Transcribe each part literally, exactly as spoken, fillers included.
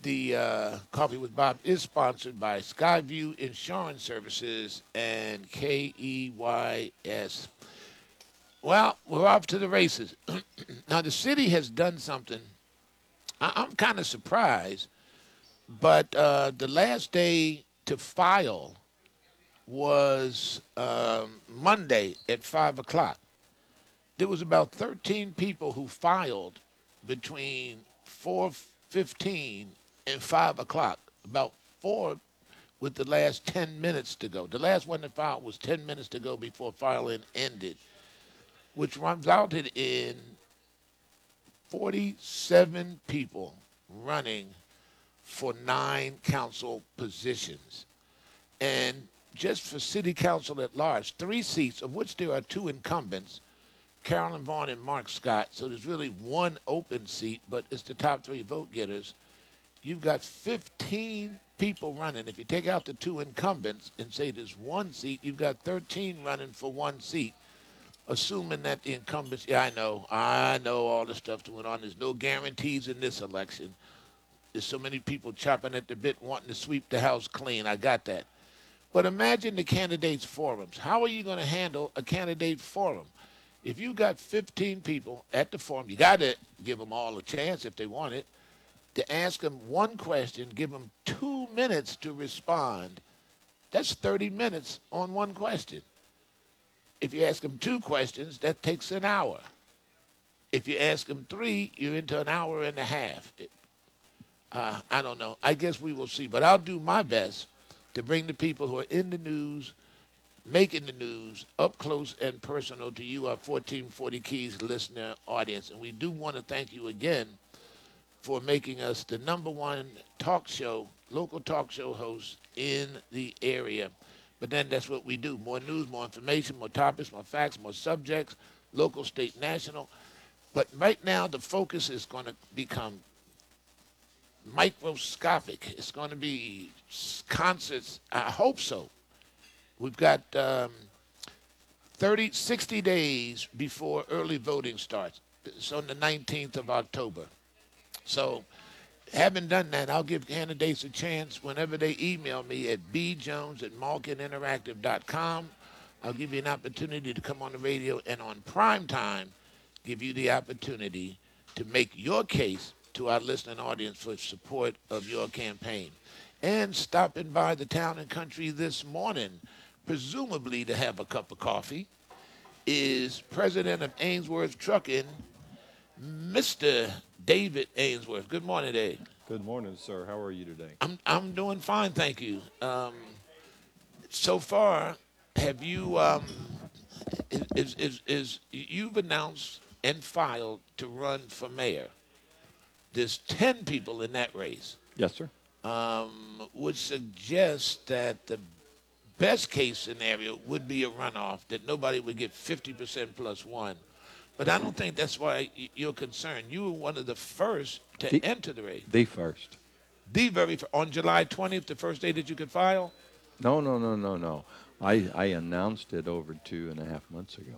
The uh, Coffee with Bob is sponsored by Skyview Insurance Services and K E Y S. Well, we're off to the races. Now, the city has done something. I- I'm kind of surprised, but uh, the last day to file was um, Monday at five o'clock. There was about thirteen people who filed between four fifteen and five o'clock. About four with the last ten minutes to go. The last one that filed was ten minutes to go before filing ended, which resulted in forty-seven people running for nine council positions. And just for city council at large, three seats, of which there are two incumbents, Carolyn Vaughn and Mark Scott. So there's really one open seat, but it's the top three vote getters. You've got fifteen people running. If you take out the two incumbents and say there's one seat, you've got thirteen running for one seat, assuming that the incumbents, yeah, I know, I know all the stuff that went on. There's no guarantees in this election. There's so many people chopping at the bit wanting to sweep the house clean. I got that. But imagine the candidates' forums. How are you going to handle a candidate forum? If you got fifteen people at the forum, you got to give them all a chance if they want it, to ask them one question, give them two minutes to respond. That's thirty minutes on one question. If you ask them two questions, that takes an hour. If you ask them three, you're into an hour and a half. Uh, I don't know. I guess we will see. But I'll do my best to bring the people who are in the news, making the news, up close and personal to you, our fourteen forty Keys listener audience. And we do want to thank you again for making us the number one talk show, local talk show host in the area. But then that's what we do. More news, more information, more topics, more facts, more subjects, local, state, national. But right now the focus is going to become microscopic. It's going to be concerts. I hope so. We've got um, thirty, sixty days before early voting starts. It's on the nineteenth of October. So having done that, I'll give candidates a chance whenever they email me at b jones at malkin interactive dot com. I'll give you an opportunity to come on the radio and on prime time give you the opportunity to make your case to our listening audience for support of your campaign. And stopping by the town and country this morning, presumably to have a cup of coffee, is president of Ainsworth Trucking, Mister David Ainsworth. Good morning, Dave. Good morning, sir. How are you today? I'm I'm doing fine, thank you. Um, so far, have you um, is, is is you've announced and filed to run for mayor? There's ten people in that race. Yes, sir. Um, would suggest that the best case scenario would be a runoff, that nobody would get fifty percent plus one. But I don't think that's why you're concerned. You were one of the first to The, enter the race. the first. The very first, on July twentieth, the first day that you could file? No, no, no, no, no. I, I announced it over two and a half months ago.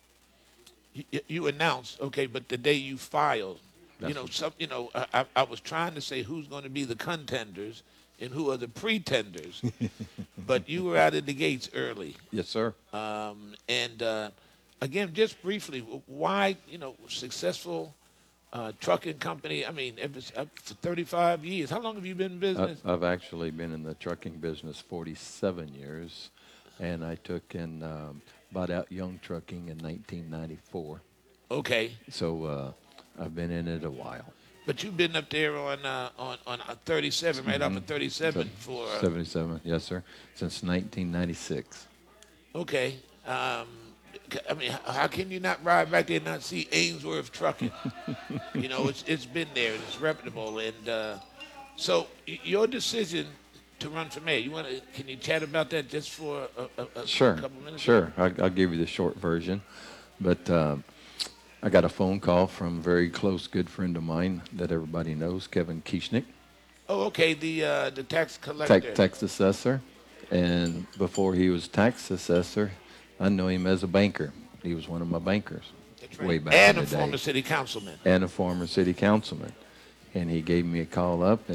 You, you announced, okay, but the day you filed, That's you know, what- some, you know, I, I I was trying to say who's going to be the contenders and who are the pretenders, but you were out of the gates early. Yes, sir. Um, and uh, again, just briefly, why, you know, successful uh, trucking company? I mean, if it's up for thirty-five years. How long have you been in I, business? I've actually been in the trucking business forty-seven years, and I took in, um, bought out Young Trucking in nineteen ninety-four. Okay, So uh, I've been in it a while. but you've been up there on uh, on on uh, thirty-seven, right off of thirty-seven for. Uh, seventy-seven, yes, sir. Since nineteen ninety-six. okay, um, c- I mean, h- how can you not ride back there and not see Ainsworth Trucking? You know, it's it's been there and it's reputable. And uh, so y- your decision to run for mayor, you want to? Can you chat about that just for a, a, a Sure, couple minutes? sure. I'll, I'll give you the short version. But um, I got a phone call from a very close, good friend of mine that everybody knows, Kevin Kieschnick, Oh, okay. The uh, the tax collector. tax, tax assessor. And before he was tax assessor, I know him as a banker. He was one of my bankers That's right. way back and in a the day. former city councilman. And a former city councilman. And he gave me a call up